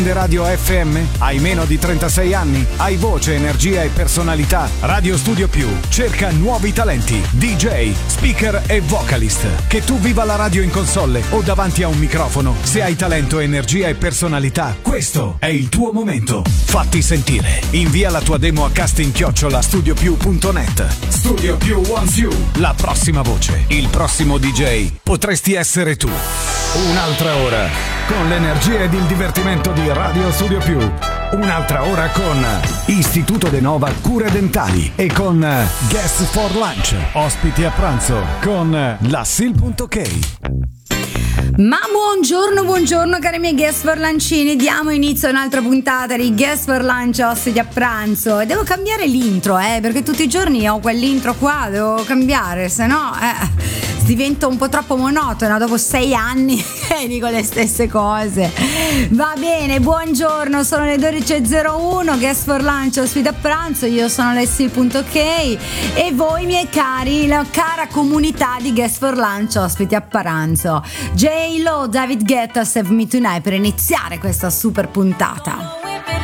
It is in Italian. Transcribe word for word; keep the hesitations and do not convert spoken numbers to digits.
Radio F M? Hai meno di trentasei anni? Hai voce, energia e personalità? Radio Studio Più cerca nuovi talenti, D J, speaker e vocalist. Che tu viva la radio in console o davanti a un microfono, se hai talento, energia e personalità, questo è il tuo momento. Fatti sentire. Invia la tua demo a casting chiocciola studio più punto net. Studio Più wants you. La prossima voce, il prossimo D J potresti essere tu. Un'altra ora con l'energia ed il divertimento di Radio Studio Più. Un'altra ora con Istituto De Nova Cure Dentali e con Guest for Lunch, ospiti a pranzo con la Sil punto K. Ma buongiorno, buongiorno cari miei Guest for Luncini, diamo inizio a un'altra puntata di Guest for Lunch, ospiti a pranzo. E devo cambiare l'intro, eh, perché tutti i giorni ho quell'intro qua, devo cambiare, se no eh, divento un po' troppo monotona dopo sei anni che dico le stesse cose. Va bene, buongiorno, sono le dodici e zero uno, Guest for Lunch, ospiti a pranzo, io sono la Sil punto K e voi miei cari, la cara comunità di Guest for Lunch, ospiti a pranzo. J-Lo, David Guetta, Save Me Tonight per iniziare questa super puntata.